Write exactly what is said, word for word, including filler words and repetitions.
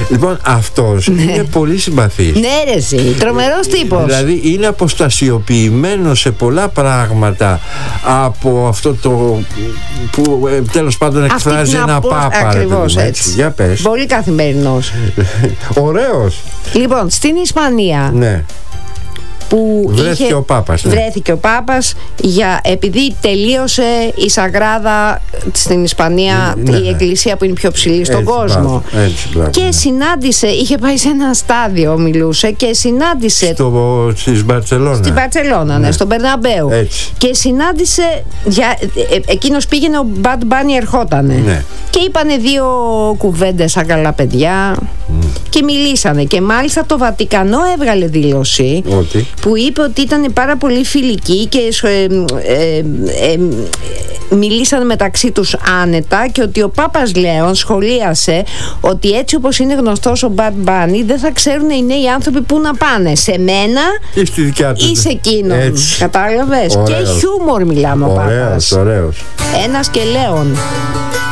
Λοιπόν, αυτός είναι πολύ συμπαθής. Ναι, ρε, εσύ, τρομερός τύπος. Δηλαδή είναι αποστασιοποιημένο σε πολλά πράγματα από αυτό το που ε, τέλος πάντων εκφράζει ένα απο... πάπα. Ακριβώς έτσι. Για πες. Πολύ καθημερινός. Ωραίος. Λοιπόν, στην Ισπανία, ναι, που βρέθηκε είχε, ο Πάπας, ναι. βρέθηκε ο Πάπας για, επειδή τελείωσε η Σαγράδα στην Ισπανία, ναι, η ναι. εκκλησία που είναι πιο ψηλή στον έτσι, κόσμο. μπράβο, έτσι, μπράβο, και ναι. συνάντησε, είχε πάει σε ένα στάδιο, μιλούσε και συνάντησε στο, στις Μπαρτσελώνα. Στην Μπαρτσελώνα, ναι, ναι, στον Μπερναμπέου. Έτσι. Και συνάντησε, για, ε, εκείνος πήγαινε, ο Bad Bunny ερχότανε. Ναι. Και είπανε δύο κουβέντες σαν καλά παιδιά mm. και μιλήσανε. Και μάλιστα το Βατικανό έβγαλε δήλωση ότι? που είπε ότι ήταν πάρα πολύ φιλικοί και ε, ε, ε, ε, μιλήσαν μεταξύ τους άνετα, και ότι ο Πάπας Λέων σχολίασε ότι έτσι όπως είναι γνωστός ο Bad Bunny, δεν θα ξέρουν οι νέοι άνθρωποι πού να πάνε, σε μένα ή στη δικιά του, ή σε εκείνον. Έτσι. Κατάλαβες? Και χιούμορ μιλάμε. Ωραίος, ο Πάπας. ωραίος. Ένας και Λέων.